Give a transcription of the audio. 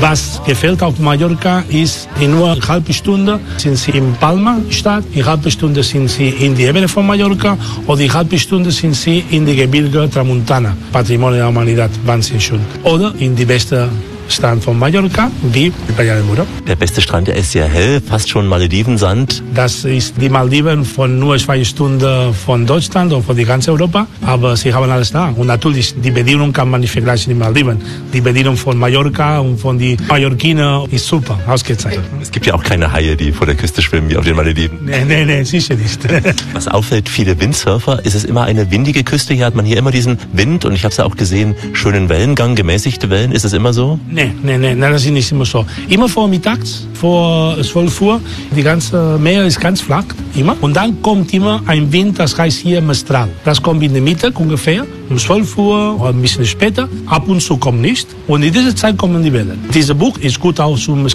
Was gefällt auf Mallorca ist, in nur einer halben Stunde sind Sie in Palma-Stadt, in einer halben Stunde sind Sie in die Ebene von Mallorca oder in einer halben Stunde sind Sie in die Gebirge Tramuntana, Patrimonio der Humanidad, Wahnsinn schon. Oder in die beste Strand von Mallorca, wie Playa del Muro. Der beste Strand, der ist sehr hell, fast schon Maledivensand. Das ist die Malediven von nur 2 Stunden von Deutschland und von die ganze Europa, aber sie haben alles da. Und natürlich, die Bedienung kann man nicht vergleichen mit Malediven. Die Bedienung von Mallorca und von die Mallorquiner ist super, ausgezeichnet. Es gibt ja auch keine Haie, die vor der Küste schwimmen, wie auf den Malediven. Nee, sicher nicht. Was auffällt, viele Windsurfer, ist es immer eine windige Küste. Hier hat man hier immer diesen Wind und ich habe es ja auch gesehen, schönen Wellengang, gemäßigte Wellen. Ist es immer so? Nee, das ist nicht immer so. Immer vormittags, vor 12 Uhr, die ganze Meer ist ganz flach, immer. Und dann kommt immer ein Wind, das heißt hier Mestral. Das kommt in der Mitte ungefähr, um 12 Uhr oder ein bisschen später. Ab und zu kommt nicht. Und in dieser Zeit kommen die Wellen. Dieses Buch ist gut auch zum